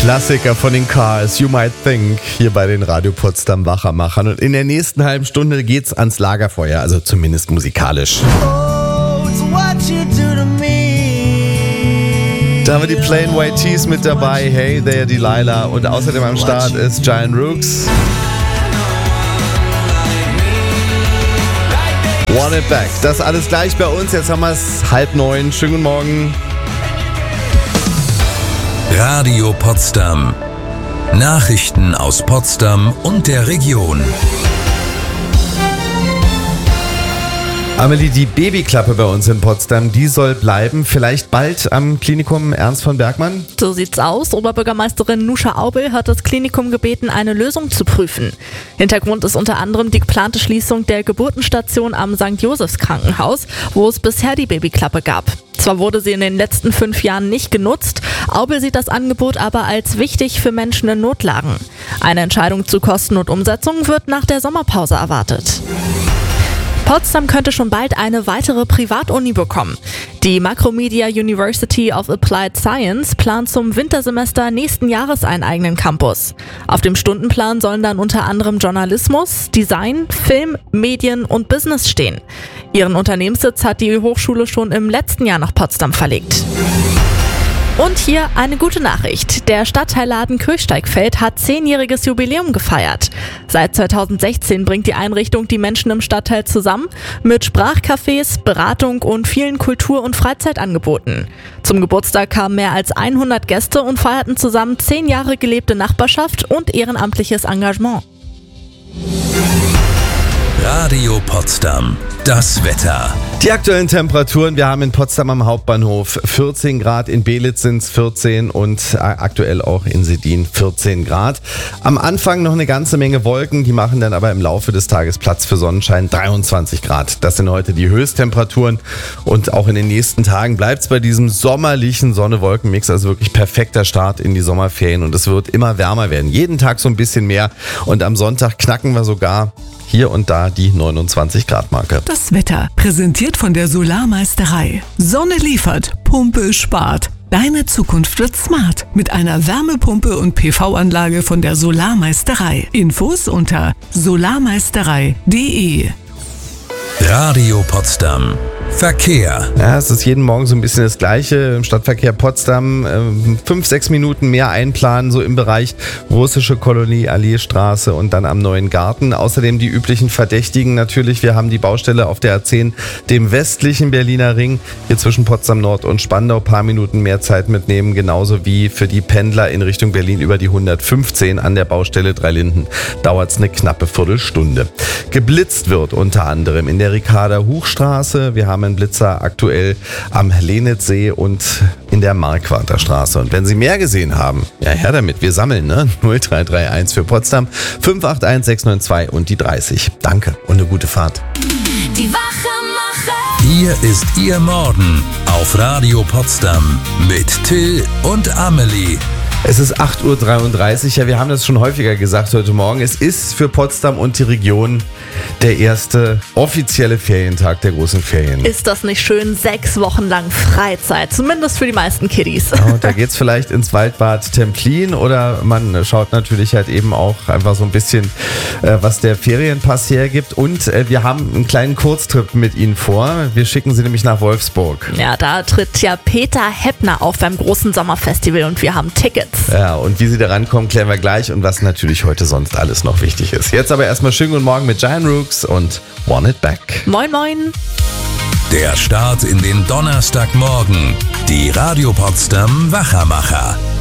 Klassiker von den Cars, You Might Think, hier bei den Radio Potsdam Wachermachern. Und in der nächsten halben Stunde geht's ans Lagerfeuer, also zumindest musikalisch. Da haben wir die Plain White Tees mit dabei, Hey There Delilah, und außerdem am Start ist Giant Rooks. Want It Back, das alles gleich bei uns, jetzt haben wir es 8:30, schönen guten Morgen. Radio Potsdam. Nachrichten aus Potsdam und der Region. Amelie, die Babyklappe bei uns in Potsdam, die soll bleiben. Vielleicht bald am Klinikum Ernst von Bergmann? So sieht's aus. Oberbürgermeisterin Nuscha Aubel hat das Klinikum gebeten, eine Lösung zu prüfen. Hintergrund ist unter anderem die geplante Schließung der Geburtenstation am St. Josephs Krankenhaus, wo es bisher die Babyklappe gab. Zwar wurde sie in den letzten 5 Jahren nicht genutzt, Aubel sieht das Angebot aber als wichtig für Menschen in Notlagen. Eine Entscheidung zu Kosten und Umsetzung wird nach der Sommerpause erwartet. Potsdam könnte schon bald eine weitere Privatuni bekommen. Die Macromedia University of Applied Science plant zum Wintersemester nächsten Jahres einen eigenen Campus. Auf dem Stundenplan sollen dann unter anderem Journalismus, Design, Film, Medien und Business stehen. Ihren Unternehmenssitz hat die Hochschule schon im letzten Jahr nach Potsdam verlegt. Und hier eine gute Nachricht. Der Stadtteilladen Kirchsteigfeld hat 10-jähriges Jubiläum gefeiert. Seit 2016 bringt die Einrichtung die Menschen im Stadtteil zusammen mit Sprachcafés, Beratung und vielen Kultur- und Freizeitangeboten. Zum Geburtstag kamen mehr als 100 Gäste und feierten zusammen 10 Jahre gelebte Nachbarschaft und ehrenamtliches Engagement. Radio Potsdam. Das Wetter. Die aktuellen Temperaturen, wir haben in Potsdam am Hauptbahnhof 14 Grad, in Belitz sind es 14 und aktuell auch in Sedin 14 Grad. Am Anfang noch eine ganze Menge Wolken, die machen dann aber im Laufe des Tages Platz für Sonnenschein, 23 Grad. Das sind heute die Höchsttemperaturen und auch in den nächsten Tagen bleibt es bei diesem sommerlichen Sonne-Wolken-Mix, also wirklich perfekter Start in die Sommerferien und es wird immer wärmer werden. Jeden Tag so ein bisschen mehr und am Sonntag knacken wir sogar hier und da die 29 Grad Marke. Das Wetter präsentiert von der Solarmeisterei. Sonne liefert, Pumpe spart. Deine Zukunft wird smart mit einer Wärmepumpe und PV-Anlage von der Solarmeisterei. Infos unter solarmeisterei.de. Radio Potsdam. Verkehr. Ja, es ist jeden Morgen so ein bisschen das Gleiche. Im Stadtverkehr Potsdam 5-6 Minuten mehr einplanen, so im Bereich Russische Kolonie, Alleestraße und dann am Neuen Garten. Außerdem die üblichen Verdächtigen natürlich. Wir haben die Baustelle auf der A10, dem westlichen Berliner Ring, hier zwischen Potsdam Nord und Spandau. Paar Minuten mehr Zeit mitnehmen, genauso wie für die Pendler in Richtung Berlin über die 115 an der Baustelle Dreilinden. Dauert es eine knappe Viertelstunde. Geblitzt wird unter anderem in der Ricarda-Huch-Straße. Wir haben einen Blitzer aktuell am Lenitzsee und in der Marquarder Straße. Und wenn Sie mehr gesehen haben, ja, her damit, wir sammeln, ne? 0331 für Potsdam, 581 692 und die 30. Danke und eine gute Fahrt. Die Wachermacher. Hier ist Ihr Morgen auf Radio Potsdam mit Till und Amelie. Es ist 8:33 Uhr, ja, wir haben das schon häufiger gesagt heute Morgen. Es ist für Potsdam und die Region der erste offizielle Ferientag der großen Ferien. Ist das nicht schön? 6 Wochen lang Freizeit, zumindest für die meisten Kiddies. Ja, und da geht's vielleicht ins Waldbad Templin oder man schaut natürlich halt eben auch einfach so ein bisschen, was der Ferienpass hergibt. Und wir haben einen kleinen Kurztrip mit Ihnen vor. Wir schicken Sie nämlich nach Wolfsburg. Ja, da tritt ja Peter Heppner auf beim großen Sommerfestival und wir haben Tickets. Ja, und wie Sie da rankommen, klären wir gleich und was natürlich heute sonst alles noch wichtig ist. Jetzt aber erstmal schönen guten Morgen mit Giant Rooks und Want It Back. Moin, moin. Der Start in den Donnerstagmorgen. Die Radio Potsdam Wachermacher.